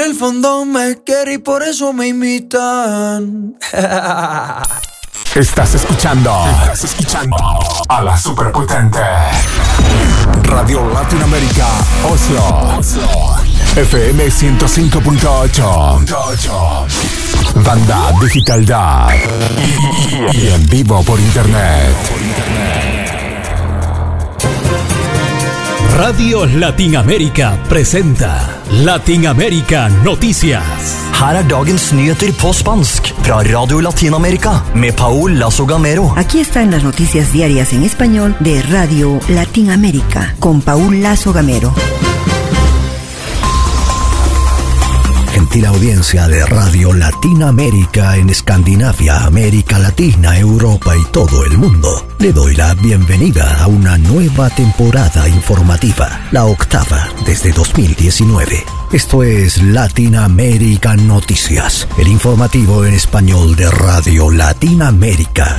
el fondo me quiere y por eso me imitan. Estás escuchando a la superpotente Radio Latinoamérica Oslo, FM 105.8, Banda Digital DAB y en vivo por internet. Radio Latinoamérica presenta Latinoamérica Noticias. Her dagens nyheter på spansk fra Radio Latinoamérica med Paul Lazo Gamero. Aquí están las noticias diarias en español de Radio Latinoamérica con Paul Lazo Gamero. Gentil audiencia de Radio Latinoamérica en Escandinavia, América Latina, Europa y todo el mundo. Le doy la bienvenida a una nueva temporada informativa, la octava desde 2019. Esto es Latinoamérica Noticias, el informativo en español de Radio Latinoamérica.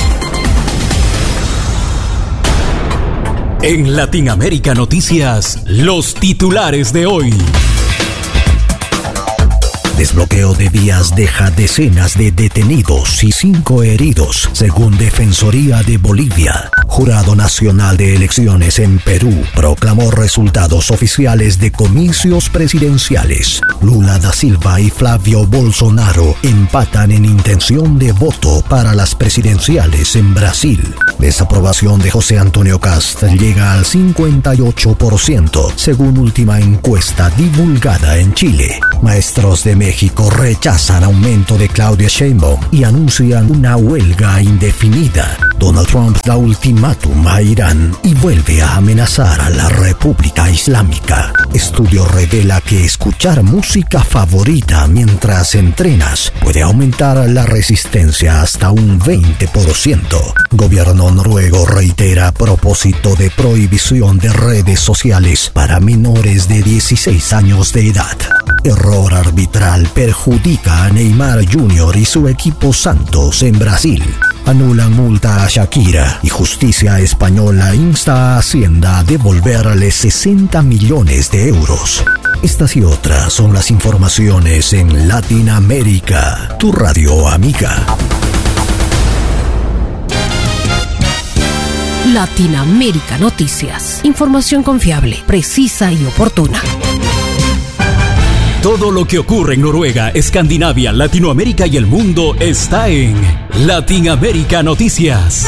En Latinoamérica Noticias, los titulares de hoy. Desbloqueo de vías deja decenas de detenidos y 5 heridos, según Defensoría de Bolivia. Jurado Nacional de Elecciones en Perú proclamó resultados oficiales de comicios presidenciales. Lula da Silva y Flavio Bolsonaro empatan en intención de voto para las presidenciales en Brasil. Desaprobación de José Antonio Kast llega al 58%, según última encuesta divulgada en Chile. Maestros de México rechazan aumento de Claudia Sheinbaum y anuncian una huelga indefinida. Donald Trump da ultimátum a Irán y vuelve a amenazar a la República Islámica. Estudio revela que escuchar música favorita mientras entrenas puede aumentar la resistencia hasta un 20%. Gobierno noruego reitera propósito de prohibición de redes sociales para menores de 16 años de edad. Error arbitral perjudica a Neymar Jr. y su equipo Santos en Brasil. Anulan multa a Shakira y justicia española insta a Hacienda a devolverle 60 millones de euros. Estas y otras son las informaciones en Latinoamérica, tu radio amiga. Latinoamérica Noticias. Información confiable, precisa y oportuna. Todo lo que ocurre en Noruega, Escandinavia, Latinoamérica y el mundo está en Latinoamérica Noticias.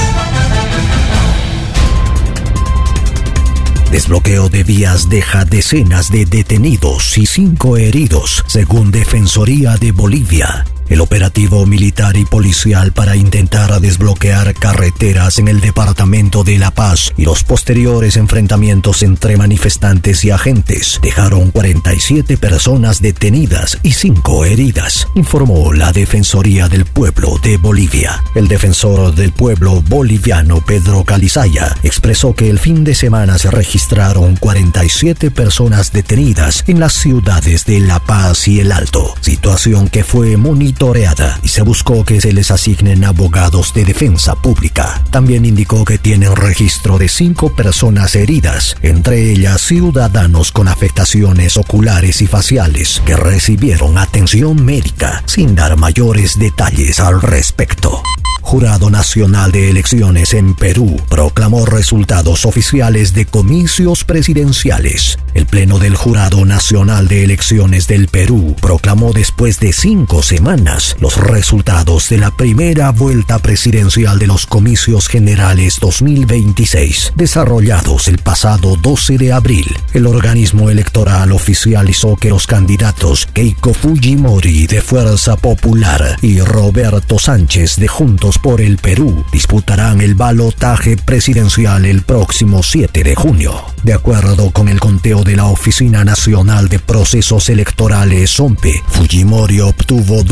Desbloqueo de vías deja decenas de detenidos y 5 heridos, según Defensoría de Bolivia. El operativo militar y policial para intentar desbloquear carreteras en el departamento de La Paz y los posteriores enfrentamientos entre manifestantes y agentes dejaron 47 personas detenidas y 5 heridas, informó la Defensoría del Pueblo de Bolivia. El defensor del pueblo boliviano Pedro Calizaya expresó que el fin de semana se registraron 47 personas detenidas en las ciudades de La Paz y El Alto, situación que fue monitoreada y se buscó que se les asignen abogados de defensa pública. También indicó que tienen registro de 5 personas heridas, entre ellas ciudadanos con afectaciones oculares y faciales que recibieron atención médica, sin dar mayores detalles al respecto. Jurado Nacional de Elecciones en Perú proclamó resultados oficiales de comicios presidenciales. El Pleno del Jurado Nacional de Elecciones del Perú proclamó después de 5 semanas los resultados de la primera vuelta presidencial de los comicios generales 2026, desarrollados el pasado 12 de abril. El organismo electoral oficializó que los candidatos Keiko Fujimori de Fuerza Popular y Roberto Sánchez de Juntos por el Perú disputarán el balotaje presidencial el próximo 7 de junio. De acuerdo con el conteo de la Oficina Nacional de Procesos Electorales OMPE, Fujimori obtuvo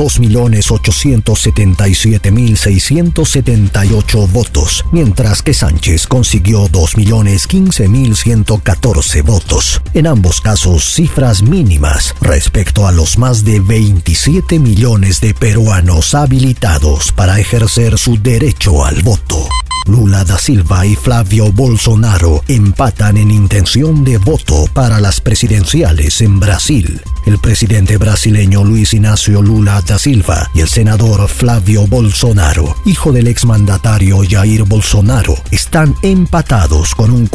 2.877.678 votos, mientras que Sánchez consiguió 2.015.114 votos. En ambos casos, cifras mínimas respecto a los más de 27 millones de peruanos habilitados para ejercer su derecho al voto. Lula da Silva y Flavio Bolsonaro empatan en intención de voto para las presidenciales en Brasil. El presidente brasileño Luis Inácio Lula da Silva y el senador Flavio Bolsonaro, hijo del exmandatario Jair Bolsonaro, están empatados con un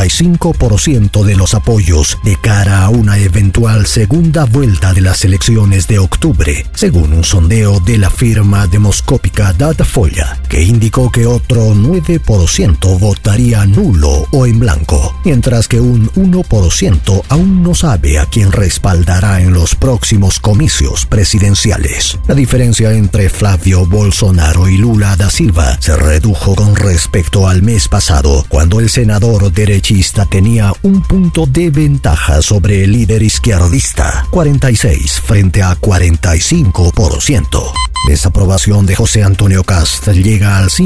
45% de los apoyos de cara a una eventual segunda vuelta de las elecciones de octubre, según un sondeo de la firma demoscópica Datafolha, que indicó que otro 9% votaría nulo o en blanco, mientras que un 1% aún no sabe a quién respaldará en los próximos comicios presidenciales. La diferencia entre Flavio Bolsonaro y Lula da Silva se redujo con respecto al mes pasado, cuando el senador derechista tenía un punto de ventaja sobre el líder izquierdista, 46 frente a 45%. Desaprobación de José Antonio Kast llega al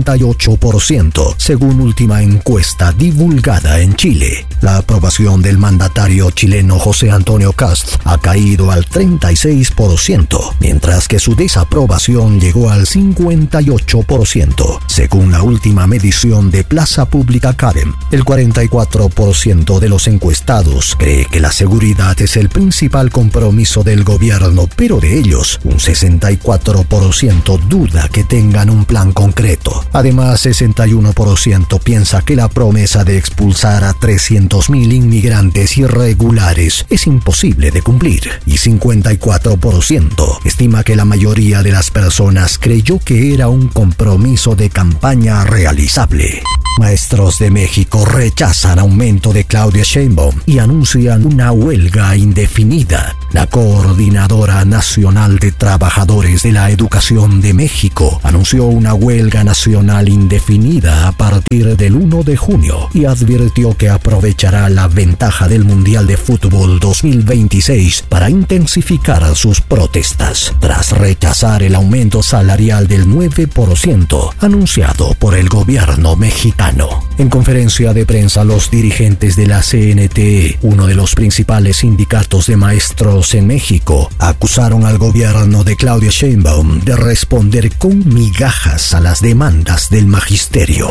58%, según última encuesta divulgada en Chile. La aprobación del mandatario chileno José Antonio Kast ha caído al 36%, mientras que su desaprobación llegó al 58%, según la última medición de Plaza Pública Karen. El 44% de los encuestados cree que la seguridad es el principal compromiso del gobierno, pero de ellos, un 64% duda que tengan un plan concreto. Además, 61% piensa que la promesa de expulsar a 300.000 inmigrantes irregulares es imposible de cumplir, y 54% estima que la mayoría de las personas creyó que era un compromiso de campaña realizable. Maestros de México rechazan aumento de Claudia Sheinbaum y anuncian una huelga indefinida. La Coordinadora Nacional de Trabajadores de la Educación de México anunció una huelga nacional indefinida a partir del 1 de junio y advirtió que aprovechará la ventaja del Mundial de Fútbol 2026 para intensificar sus protestas, tras rechazar el aumento salarial del 9% anunciado por el gobierno mexicano. En conferencia de prensa, los dirigentes de la CNTE, uno de los principales sindicatos de maestros en México, acusaron al gobierno de Claudia Sheinbaum de responder con migajas a las demandas del magisterio.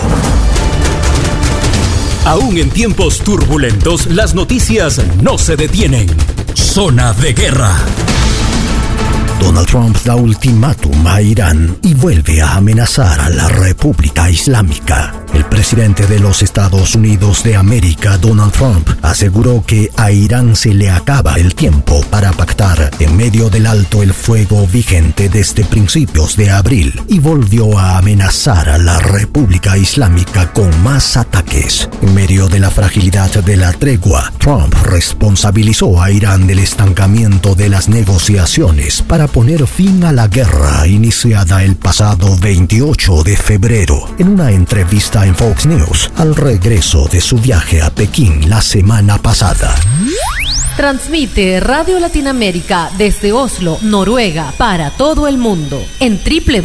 Aún en tiempos turbulentos, las noticias no se detienen. Zona de guerra. Donald Trump da ultimátum a Irán y vuelve a amenazar a la República Islámica. El presidente de los Estados Unidos de América, Donald Trump, aseguró que a Irán se le acaba el tiempo para pactar en medio del alto el fuego vigente desde principios de abril y volvió a amenazar a la República Islámica con más ataques. En medio de la fragilidad de la tregua, Trump responsabilizó a Irán del estancamiento de las negociaciones para poner fin a la guerra iniciada el pasado 28 de febrero. En una entrevista en Fox News, al regreso de su viaje a Pekín la semana pasada. Transmite Radio Latinoamérica desde Oslo, Noruega, para todo el mundo en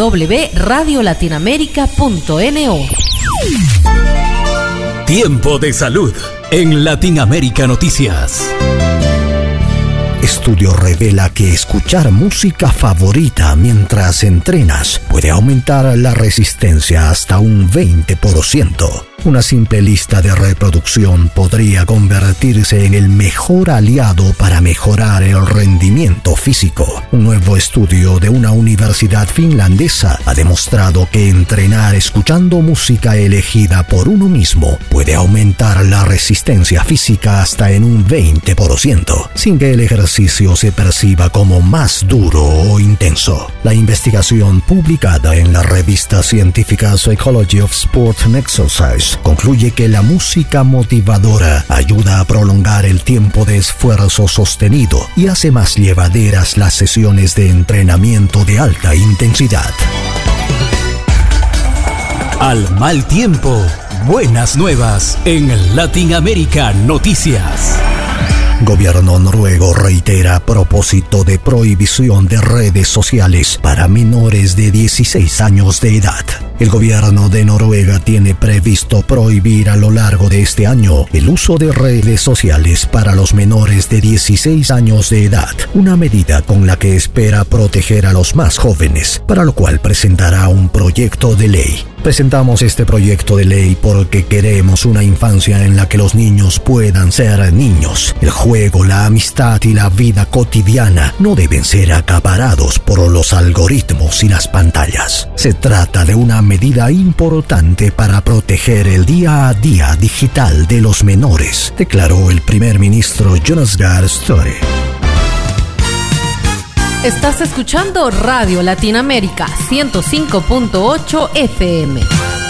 www.radiolatinamerica.no. Tiempo de salud en Latinoamérica Noticias. Estudio revela que escuchar música favorita mientras entrenas puede aumentar la resistencia hasta un 20%. Una simple lista de reproducción podría convertirse en el mejor aliado para mejorar el rendimiento físico. Un nuevo estudio de una universidad finlandesa ha demostrado que entrenar escuchando música elegida por uno mismo puede aumentar la resistencia física hasta en un 20%, sin que el ejercicio se perciba como más duro o intenso. La investigación publicada en la revista científica Psychology of Sport and Exercise concluye que la música motivadora ayuda a prolongar el tiempo de esfuerzo sostenido y hace más llevaderas las sesiones de entrenamiento de alta intensidad. Al mal tiempo, buenas nuevas en Latinoamérica Noticias. Gobierno noruego reitera propósito de prohibición de redes sociales para menores de 16 años de edad. El gobierno de Noruega tiene previsto prohibir a lo largo de este año el uso de redes sociales para los menores de 16 años de edad, una medida con la que espera proteger a los más jóvenes, para lo cual presentará un proyecto de ley. Presentamos este proyecto de ley porque queremos una infancia en la que los niños puedan ser niños. El juego, la amistad y la vida cotidiana no deben ser acaparados por los algoritmos y las pantallas. Se trata de una medida importante para proteger el día a día digital de los menores, declaró el primer ministro Jonas Gahr Støre. Estás escuchando Radio Latinoamérica 105.8 FM.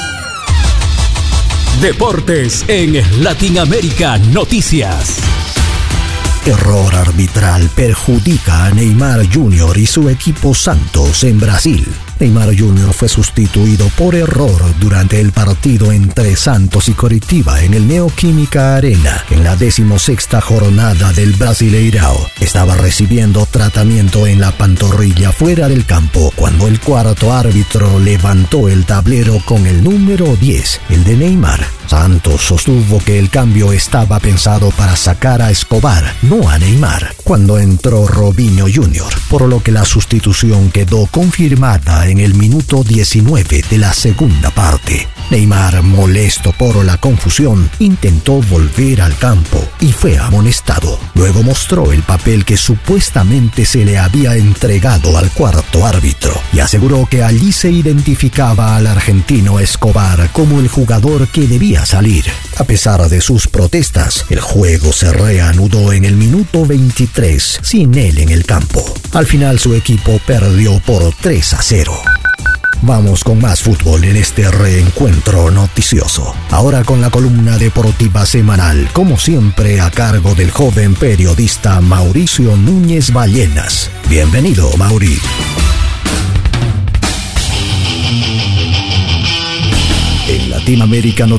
Deportes en Latinoamérica Noticias. Error arbitral perjudica a Neymar Jr. y su equipo Santos en Brasil. Neymar Jr. fue sustituido por error durante el partido entre Santos y Coritiba en el Neoquímica Arena en la 16ª jornada del Brasileirao. Estaba recibiendo tratamiento en la pantorrilla fuera del campo cuando el cuarto árbitro levantó el tablero con el número 10, el de Neymar. Santos sostuvo que el cambio estaba pensado para sacar a Escobar, no a Neymar, cuando entró Robinho Jr., por lo que la sustitución quedó confirmada en el minuto 19 de la segunda parte. Neymar, molesto por la confusión, intentó volver al campo y fue amonestado. Luego mostró el papel que supuestamente se le había entregado al cuarto árbitro y aseguró que allí se identificaba al argentino Escobar como el jugador que debía salir. A pesar de sus protestas, el juego se reanudó en el minuto 23 sin él en el campo. Al final su equipo perdió por 3-0. Vamos con más fútbol en este reencuentro noticioso. Ahora con la columna deportiva semanal, como siempre a cargo del joven periodista Mauricio Núñez Ballenas. Bienvenido, Mauri. En Latinoamérica